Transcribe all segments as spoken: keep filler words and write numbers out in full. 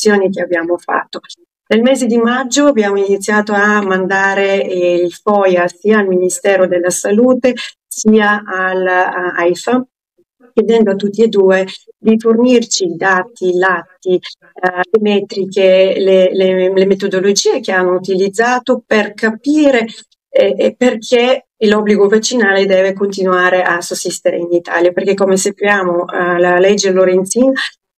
raccomandazioni che abbiamo fatto. Nel mese di maggio abbiamo iniziato a mandare eh, il FOIA sia al Ministero della Salute sia all'AIFA, chiedendo a tutti e due di fornirci i dati, i latti, eh, le metriche, le, le, le metodologie che hanno utilizzato per capire eh, perché l'obbligo vaccinale deve continuare a sussistere in Italia, perché come sappiamo eh, la legge Lorenzin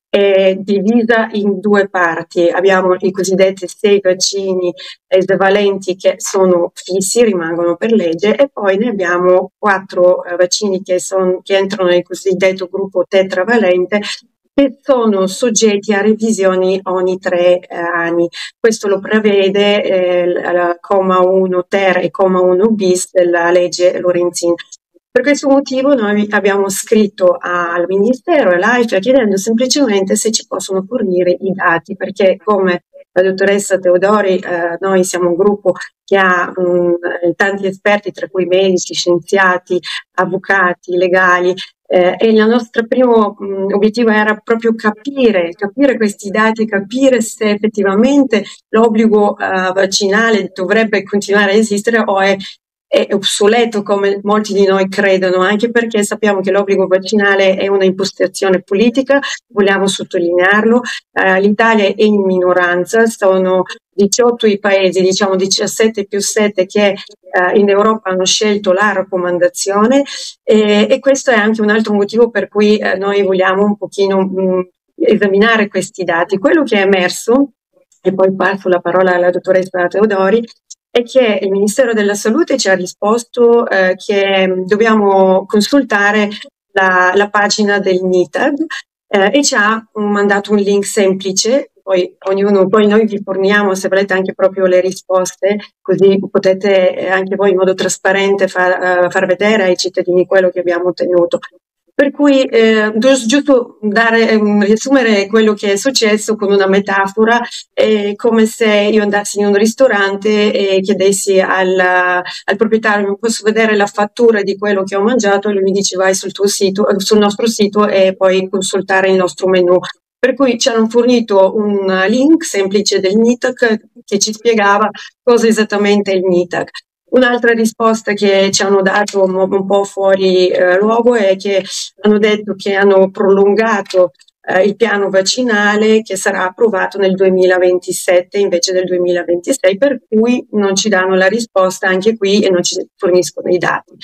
è divisa in due parti. Abbiamo i cosiddetti sei vaccini esavalenti che sono fissi, rimangono per legge, e poi ne abbiamo quattro eh, vaccini che, son, che entrano nel cosiddetto gruppo tetravalente, che sono soggetti a revisioni ogni tre eh, anni. Questo lo prevede eh, la comma uno ter e comma uno bis della legge Lorenzin. Per questo motivo noi abbiamo scritto al Ministero e all'AIFA chiedendo semplicemente se ci possono fornire i dati, perché come la dottoressa Teodori, eh, noi siamo un gruppo che ha um, tanti esperti, tra cui medici, scienziati, avvocati, legali, eh, e il nostro primo um, obiettivo era proprio capire, capire questi dati, capire se effettivamente l'obbligo uh, vaccinale dovrebbe continuare a esistere o è è obsoleto come molti di noi credono, anche perché sappiamo che l'obbligo vaccinale è una impostazione politica, vogliamo sottolinearlo. Uh, L'Italia è in minoranza, sono diciotto i paesi, diciamo diciassette più sette, che uh, in Europa hanno scelto la raccomandazione, e, e questo è anche un altro motivo per cui uh, noi vogliamo un pochino mh, esaminare questi dati. Quello che è emerso, e poi passo la parola alla dottoressa Teodori, è che il Ministero della Salute ci ha risposto eh, che dobbiamo consultare la, la pagina del NITAG eh, e ci ha mandato un link semplice. Poi ognuno, poi noi vi forniamo, se volete, anche proprio le risposte, così potete anche voi in modo trasparente far, uh, far vedere ai cittadini quello che abbiamo ottenuto. Per cui eh, giusto dare, um, riassumere quello che è successo con una metafora, è come se io andassi in un ristorante e chiedessi al, al proprietario: posso vedere la fattura di quello che ho mangiato? E lui mi dice: vai sul tuo sito, sul nostro sito e puoi consultare il nostro menu. Per cui ci hanno fornito un link semplice del NITAG che ci spiegava cosa esattamente è il NITAG. Un'altra risposta che ci hanno dato un po' fuori eh, luogo è che hanno detto che hanno prolungato eh, il piano vaccinale, che sarà approvato nel duemilaventisette invece del duemilaventisei, per cui non ci danno la risposta anche qui e non ci forniscono i dati.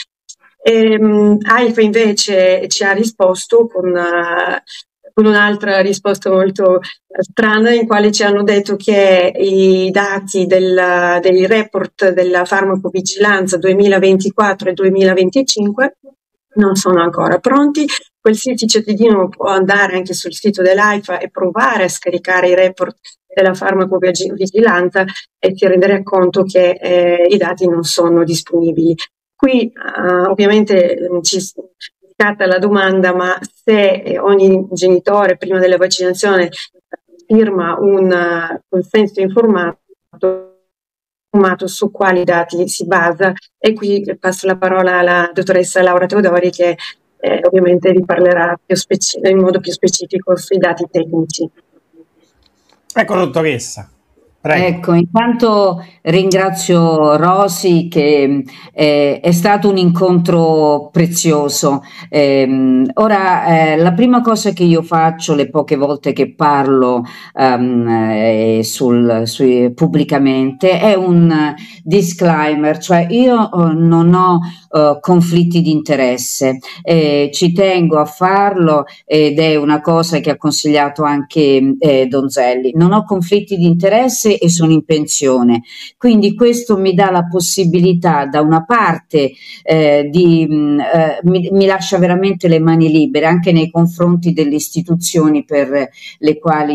Ehm, AIFA invece ci ha risposto con uh, con un'altra risposta molto strana, in quale ci hanno detto che i dati del, dei report della farmacovigilanza duemilaventiquattro e duemilaventicinque non sono ancora pronti. Qualsiasi cittadino può andare anche sul sito dell'AIFA e provare a scaricare i report della farmacovigilanza e si renderà conto che eh, i dati non sono disponibili. Qui uh, ovviamente ci scatta la domanda: ma se ogni genitore prima della vaccinazione firma un uh, consenso informato, informato su quali dati si basa? E qui passo la parola alla dottoressa Laura Teodori, che eh, ovviamente vi parlerà più in modo più specifico sui dati tecnici. Ecco, dottoressa. Prego. Ecco, intanto ringrazio Rosy, che eh, è stato un incontro prezioso. Eh, ora, eh, la prima cosa che io faccio le poche volte che parlo um, eh, sul, sui, pubblicamente è un disclaimer, cioè io uh, non ho uh, conflitti di interesse, eh, ci tengo a farlo ed è una cosa che ha consigliato anche eh, Donzelli. Non ho conflitti di interesse e sono in pensione, quindi questo mi dà la possibilità, da una parte eh, di, eh, mi, mi lascia veramente le mani libere anche nei confronti delle istituzioni per le quali